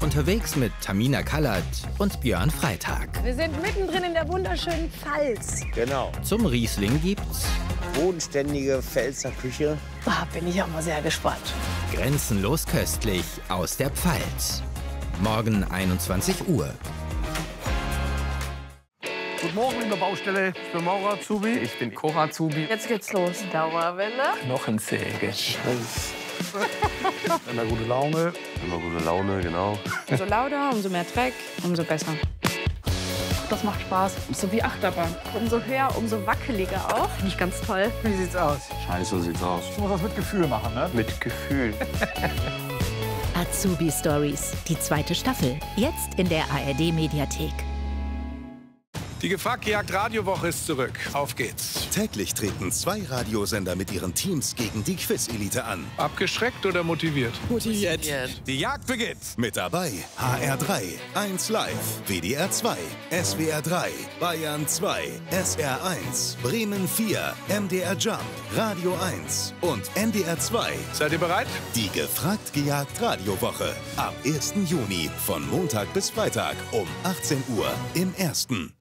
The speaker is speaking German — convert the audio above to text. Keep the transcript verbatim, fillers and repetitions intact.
unterwegs mit Tamina Kallert und Björn Freitag. Wir sind mittendrin in der wunderschönen Pfalz. Genau. Zum Riesling gibt's bodenständige Pfälzer Küche. Da bin ich auch mal sehr gespannt. Grenzenlos köstlich aus der Pfalz. Morgen einundzwanzig Uhr. Guten Morgen in der Baustelle. Ich bin Maurer Azubi. Ich bin Koch Azubi. Jetzt geht's los. Dauerwelle. Knochensäge. Immer gute Laune. Immer gute Laune, genau. Umso lauter, umso mehr Dreck, umso besser. Das macht Spaß. So wie Achterbahn. Umso höher, umso wackeliger auch. Finde ich ganz toll. Wie sieht's aus? Scheiße sieht's aus. Du musst das mit Gefühl machen, ne? Mit Gefühl. Azubi Stories, die zweite Staffel. Jetzt in der A R D-Mediathek. Die Gefragt-Gejagt-Radiowoche ist zurück. Auf geht's. Täglich treten zwei Radiosender mit ihren Teams gegen die Quiz-Elite an. Abgeschreckt oder motiviert? Motiviert. Die Jagd beginnt. Mit dabei H R drei, eins Live, W D R zwei, S W R drei, Bayern zwei, S R eins, Bremen vier, M D R Jump, Radio eins und N D R zwei. Seid ihr bereit? Die Gefragt-Gejagt-Radiowoche. Ab ersten Juni von Montag bis Freitag um achtzehn Uhr im Ersten.